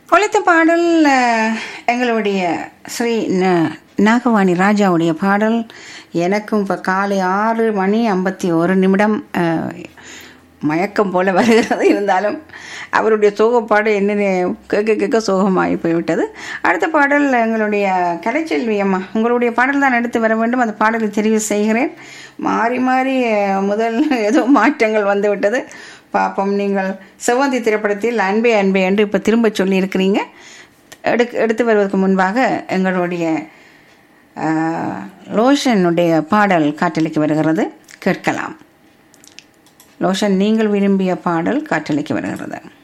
ஒலித்த பாடல் எங்களுடைய ஸ்ரீ நாகவாணி ராஜாவுடைய பாடல். எனக்கும் இப்போ காலை 6:51 மயக்கம் போல வருகிறது. இருந்தாலும் அவருடைய சோகப்பாடு என்னென்ன கேட்க கேட்க சோகமாகி போய்விட்டது. அடுத்த பாடல் எங்களுடைய கலைச்செல்வி அம்மா, உங்களுடைய பாடல் தான் எடுத்து வர வேண்டும். அந்த பாடலை தெரிவு செய்கிறேன். மாறி மாறி முதல் ஏதோ மாற்றங்கள் வந்து விட்டது. பாப்போம். நீங்கள் செவ்வந்தி திரைப்படத்தில் அன்பே அன்பே என்று இப்போ திரும்ப சொல்லி இருக்கிறீங்க. எடுத்து வருவதற்கு முன்பாக எங்களுடைய லோஷனுடைய பாடல் காற்றலைக்கு வருகிறது, கேட்கலாம். லோஷன், நீங்கள் விரும்பிய பாடல் காற்றலைக்கு வருகிறது.